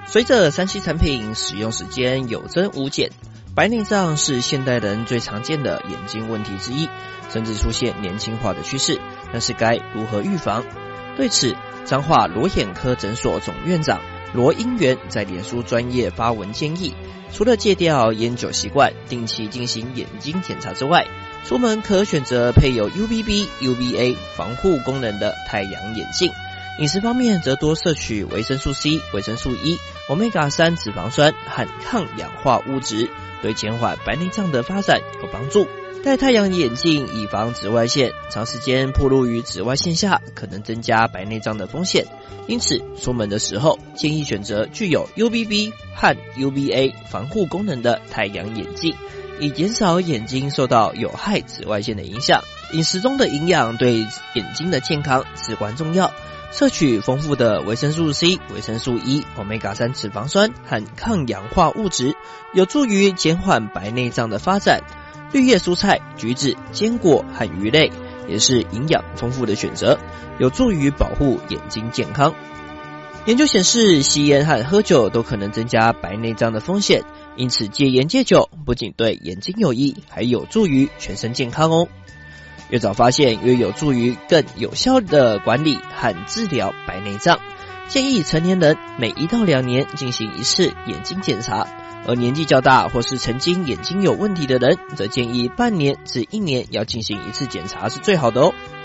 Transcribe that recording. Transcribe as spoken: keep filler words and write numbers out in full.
随着三 C 产品使用时间有增无减，白内障是现代人最常见的眼睛问题之一，甚至出现年轻化的趋势。但是该如何预防？对此，彰化罗眼科诊所总院长罗英元在脸书专页发文建议，除了戒掉烟酒习惯，定期进行眼睛检查之外，出门可选择配有 U V B、U V A 防护功能的太阳眼镜。饮食方面则多摄取维生素 C、维生素 E、欧米伽三 脂肪酸和抗氧化物质，对减缓白内障的发展有帮助。戴太阳眼镜以防紫外线，长时间暴露于紫外线下可能增加白内障的风险，因此出门的时候建议选择具有 U V B 和 U V A 防护功能的太阳眼镜，以减少眼睛受到有害紫外线的影响。饮食中的营养对眼睛的健康至关重要，摄取丰富的维生素 C、维生素 E、欧米伽三 脂肪酸和抗氧化物质，有助于减缓白内障的发展。绿叶蔬菜、橘子、坚果和鱼类也是营养丰富的选择，有助于保护眼睛健康。研究显示，吸烟和喝酒都可能增加白内障的风险，因此戒烟戒酒不仅对眼睛有益，还有助于全身健康哦。越早发现，越有助于更有效的管理和治疗白内障。建议成年人每一到两年进行一次眼睛检查，而年纪较大或是曾经眼睛有问题的人，则建议半年至一年要进行一次检查是最好的哦。